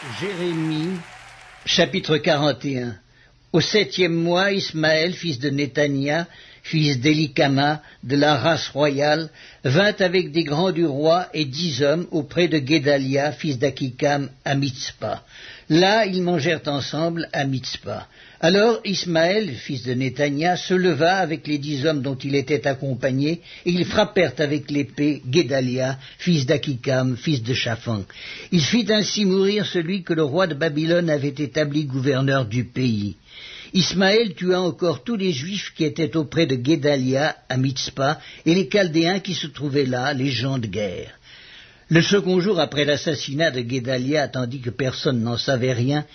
Jérémie, chapitre 41. Au 7e mois, Ismaël, fils de Néthania, fils d'Élikama, de la race royale, vint avec des grands du roi et 10 hommes auprès de Guédalia, fils d'Akikam, à Mitzpa. Là, ils mangèrent ensemble à Mitzpa. Alors Ismaël, fils de Néthania, se leva avec les 10 hommes dont il était accompagné, et ils frappèrent avec l'épée Guédalia, fils d'Akikam, fils de Shaphan. Il fit ainsi mourir celui que le roi de Babylone avait établi gouverneur du pays. Ismaël tua encore tous les Juifs qui étaient auprès de Guédalia à Mitzpa, et les Chaldéens qui se trouvaient là, les gens de guerre. Le second jour après l'assassinat de Guédalia, tandis que personne n'en savait rien,